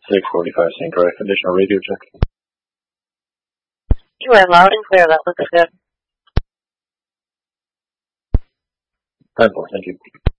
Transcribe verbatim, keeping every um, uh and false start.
six forty-five, Saint Croix. Additional radio check. You are loud and clear. That looks good. ten four, thank you.